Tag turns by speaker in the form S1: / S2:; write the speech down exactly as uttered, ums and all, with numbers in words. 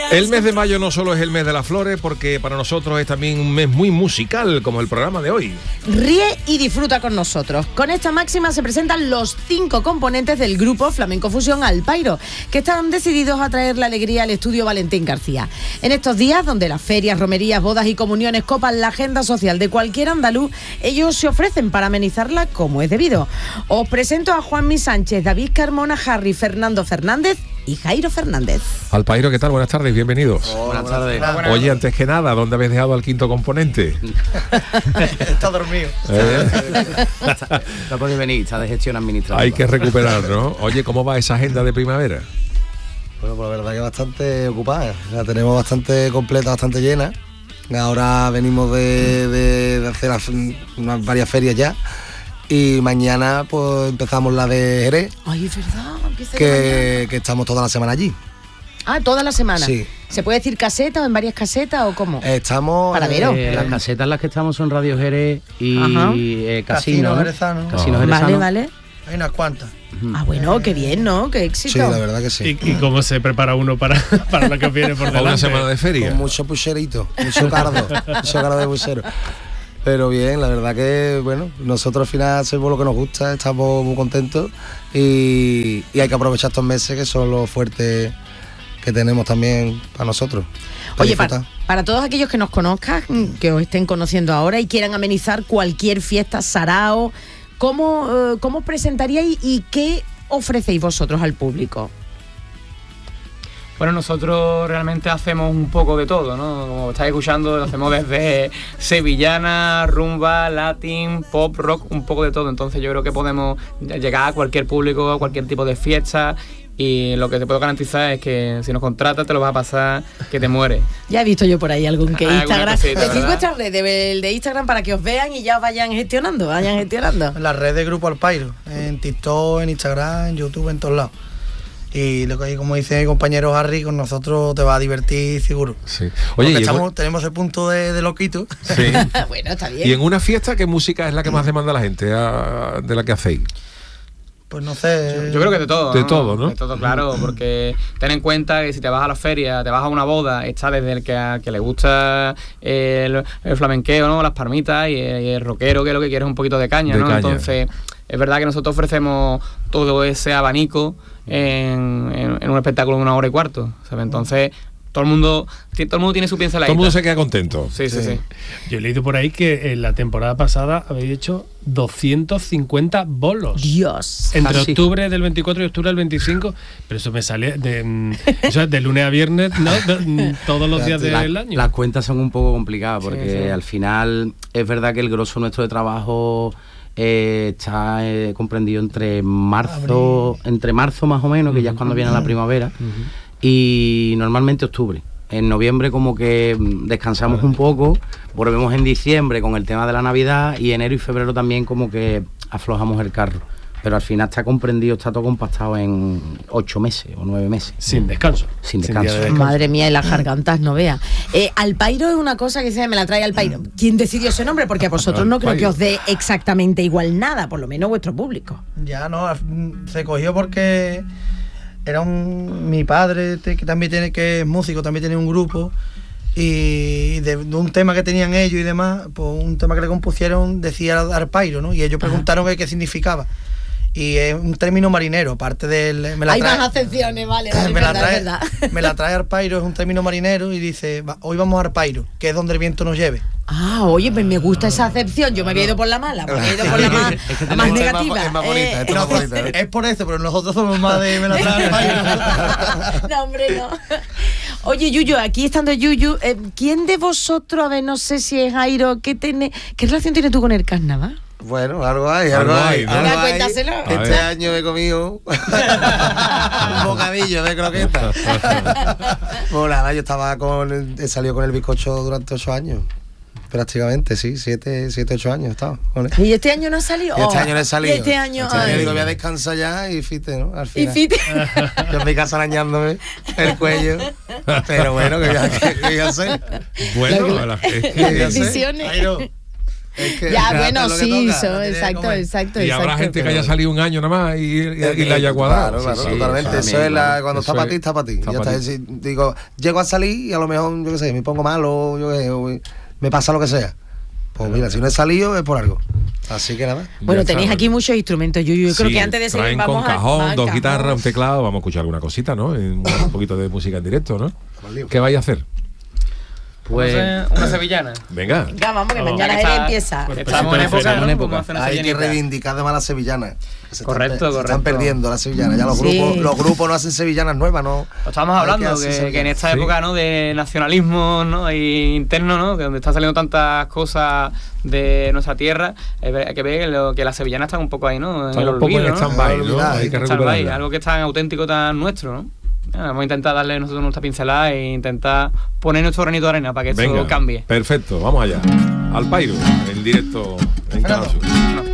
S1: El mes de mayo no solo es el mes de las flores, porque para nosotros es también un mes muy musical, como el programa de hoy.
S2: Ríe y disfruta con nosotros. Con esta máxima se presentan los cinco componentes del grupo Flamenco Fusión Alpairo, que están decididos a traer la alegría al estudio Valentín García. En estos días, donde las ferias, romerías, bodas y comuniones copan la agenda social de cualquier andaluz, ellos se ofrecen para amenizarla como es debido. Os presento a Juanmi Sánchez, David Carmona, Harry, Fernando Fernández y Jairo Fernández.
S1: Alpairo, ¿qué tal? Buenas tardes, bienvenidos.
S3: Oh, buenas tardes.
S1: Hola, Oye, antes que nada, ¿dónde habéis dejado al quinto componente?
S3: Está dormido.
S1: ¿Eh?
S3: No puede venir, está de gestión administrativa.
S1: Hay que recuperar, ¿no? Oye, ¿cómo va esa agenda de primavera?
S4: Bueno, pues la verdad que bastante ocupada. La tenemos bastante completa, bastante llena. Ahora venimos de, de, de hacer unas varias ferias ya. Y mañana pues empezamos la de Jerez.
S2: Ay, es verdad, empieza
S4: que, que estamos toda la semana allí.
S2: Ah, toda la semana.
S4: Sí.
S2: ¿Se puede decir caseta o en varias casetas o cómo?
S4: Estamos...
S2: Para veros.
S3: Eh, las casetas en las que estamos son Radio Jerez y eh, Casino.
S5: Casino Jerezano.
S3: Casino
S2: Vale,
S3: Jerezano.
S2: vale.
S5: Hay unas cuantas.
S2: Ah, bueno, qué bien, ¿no? Qué éxito.
S4: Sí, la verdad que sí.
S6: ¿Y, y cómo se prepara uno para, para lo que viene por
S1: ¿Para
S6: delante?
S1: una semana de feria?
S4: Con mucho pucherito, mucho cardo, mucho cardo de puchero. Pero bien, la verdad que, bueno, nosotros al final hacemos lo que nos gusta, estamos muy contentos y, y hay que aprovechar estos meses que son los fuertes que tenemos también para nosotros. Para
S2: Oye,
S4: disfrutar.
S2: para, para todos aquellos que nos conozcan, que os estén conociendo ahora y quieran amenizar cualquier fiesta, sarao, ¿cómo, eh, cómo os presentaríais y qué ofrecéis vosotros al público?
S7: Bueno, nosotros realmente hacemos un poco de todo, ¿no? Como estáis escuchando, lo hacemos desde sevillana, rumba, latín, pop, rock, un poco de todo. Entonces yo creo que podemos llegar a cualquier público, a cualquier tipo de fiesta. Y lo que te puedo garantizar es que si nos contratas te lo vas a pasar que te mueres.
S2: Ya he visto yo por ahí algún que
S7: Alguna
S2: Instagram.
S7: cosita,
S2: Decid
S7: ¿verdad?
S2: vuestras redes, el de Instagram para que os vean y ya vayan gestionando, vayan gestionando.
S5: En las redes de Grupo Alpairo, en TikTok, en Instagram, en YouTube, en todos lados. Y lo que, como dice mi compañero Harry, con nosotros te va a divertir seguro.
S1: Sí. Oye,
S5: Porque
S1: y en,
S5: estamos, tenemos ese punto de, de loquito.
S1: sí.
S2: Bueno, está bien.
S1: ¿Y en una fiesta qué música es la que más demanda la gente a, de la que hacéis?
S5: Pues no sé.
S7: Yo, yo creo que de todo,
S1: De
S7: ¿no?
S1: todo, ¿no?
S7: De todo, claro, porque ten en cuenta que si te vas a la feria, te vas a una boda, está desde el que, a, que le gusta el, el flamenqueo, ¿no? Las palmitas y el, y el rockero, que lo que quiere es un poquito de caña,
S1: De
S7: ¿no?
S1: caña.
S7: Entonces, es verdad que nosotros ofrecemos todo ese abanico en, en, en un espectáculo de una hora y cuarto, ¿sabes? Entonces, todo el mundo, todo el mundo tiene su pinceladita.
S1: Todo el mundo se queda contento.
S7: Sí, sí, sí.
S6: Yo he leído por ahí que en la temporada pasada habéis hecho doscientos cincuenta bolos.
S2: Dios.
S6: Entre
S3: Ah, sí.
S6: octubre del veinticuatro y octubre del veinticinco, pero eso me sale de, mm, eso es de lunes a viernes, ¿no? De- mm, todos los días
S3: La-
S6: del año.
S3: Las cuentas son un poco complicadas porque
S7: Sí, sí.
S3: al final es verdad que el grosso nuestro de trabajo eh, está eh, comprendido entre marzo, entre marzo más o menos, que ya es cuando viene la primavera, y normalmente octubre. En noviembre como que mm, descansamos un poco, volvemos en diciembre con el tema de la Navidad y enero y febrero también como que aflojamos el carro. Pero al final está comprendido, está todo compactado en ocho meses o nueve meses.
S6: Sin descanso.
S3: Sin
S6: día
S3: descanso.
S6: de descanso.
S2: Madre mía, y las gargantas, no vea. Eh, Alpairo es una cosa que se me la trae Alpairo. ¿Quién decidió ese nombre? Porque a vosotros no creo que os dé exactamente igual nada, por lo menos vuestro público.
S5: Ya no, se cogió porque era un mi padre te- que también tiene que es músico, también tiene un grupo y de, de un tema que tenían ellos y demás, pues un tema que le compusieron decía Alpairo, ¿no? Y ellos preguntaron qué, qué significaba. Y es un término marinero, aparte del me la
S2: Hay
S5: trae,
S2: más acepciones, vale, vale,
S5: me, la
S2: verdad,
S5: trae,
S2: verdad.
S5: me la trae Alpairo, es un término marinero y dice, "Va, hoy vamos a Alpairo, que es donde el viento nos lleve."
S2: Ah, oye, pues me gusta esa acepción. Yo me había ido por la mala, me había ido por la más, la más negativa.
S4: Es más bonita,
S2: Eh,
S4: es más bonita. ¿eh?
S5: Es por eso, pero nosotros somos más de me la trae Alpairo.
S2: No, hombre, no. Oye, Yuyu, aquí estando Yuyu, eh, ¿quién de vosotros, a ver, no sé si es Jairo, ¿qué, tiene, ¿qué relación tienes tú con el carnaval?
S4: Bueno, algo hay, algo,
S1: Algo
S4: hay.
S1: hay, ¿no?
S4: algo
S2: Venga,
S4: hay.
S2: cuéntaselo.
S1: A
S4: Este
S1: ver.
S4: año he comido un bocadillo de croqueta. Bueno, nada, yo estaba con, el- he salido con el bizcocho durante ocho años. Prácticamente, sí, siete, siete, ocho años he estado con él.
S2: ¿Y este año no ha salido?
S4: Y este
S2: Oh,
S4: año no he salido.
S2: Y este año,
S4: Este año
S2: ay.
S4: digo, voy a descansar ya y fíjate, ¿no? Al
S2: Y
S4: final.
S2: fíjate.
S4: Yo en mi casa arañándome el cuello. Pero bueno, que voy a, que voy a hacer.
S1: Bueno, la- es que-
S4: ¿Qué voy a hacer?
S2: Bendiciones.
S5: Jairo,
S4: Es que
S2: Ya,
S4: fíjate
S2: bueno,
S4: lo que
S2: sí,
S4: toca,
S2: eso,
S4: tiene que
S2: exacto,
S4: comer.
S2: exacto,
S1: Y habrá
S2: exacto.
S1: gente que haya salido un año nada más y, y, y la haya
S4: Claro,
S1: cuadrado.
S4: claro,
S1: Sí, sí,
S4: totalmente.
S1: eso
S4: Eso es la,
S1: claro.
S4: cuando
S1: Eso
S4: está para
S1: es-
S4: ti, está para ti.
S1: está
S4: Ya
S1: pa'
S4: está.
S1: ti.
S4: Si digo, llego a salir y a lo mejor, yo qué sé, me pongo malo, yo qué sé, o me pasa lo que sea. Pues mira, si no he salido es por algo. Así que nada.
S2: Bueno,
S1: Ya
S2: tenéis
S1: está.
S2: aquí muchos instrumentos, Yuyu. Yo creo
S1: Sí,
S2: que antes de seguir
S1: traen
S2: vamos
S1: con
S2: a-
S1: cajón,
S2: vamos al
S1: dos
S2: cajón.
S1: guitarras, un teclado. Vamos a escuchar alguna cosita, ¿no? Un, un poquito de música en directo, ¿no? ¿Qué vais a hacer?
S3: Pues
S7: Una, una sevillana.
S1: Venga.
S2: Venga, vamos, que
S6: Vamos.
S2: mañana
S7: Ya que
S2: Jerez
S7: está-
S2: empieza.
S6: Pues
S7: Estamos en
S6: Estamos
S7: época,
S3: en
S7: ¿no?
S3: época.
S7: Vamos a hacer una
S4: Hay que
S7: sevillanita.
S4: reivindicar de las sevillanas. Se
S7: Correcto,
S4: están, pe- se están
S7: correcto.
S4: perdiendo las sevillanas. Ya los
S2: Sí.
S4: grupos, los grupos no hacen sevillanas nuevas, ¿no?
S7: Lo estábamos
S4: Hay que
S7: hablando,
S4: hacer
S7: que,
S4: sevillanas.
S7: que en esta
S1: Sí.
S7: época, ¿no? De nacionalismo, ¿no? Ahí interno, ¿no? Que donde están saliendo tantas cosas de nuestra tierra, hay ve- hay que ver que, lo- que las sevillanas están un poco ahí, ¿no? En
S1: Están
S7: el
S1: un poco en
S7: olvido, ¿no?
S1: stand-by, ¿no?
S4: Olvidado,
S1: Hay que
S7: Stand-by,
S1: recuperarla.
S7: algo que es tan auténtico, tan nuestro, ¿no? Ah, vamos a intentar darle nosotros nuestra pincelada e intentar poner nuestro granito de arena para que
S1: Venga,
S7: esto cambie.
S1: perfecto, vamos allá. Al Pairo, en directo en Canal Sur.
S7: Fernando.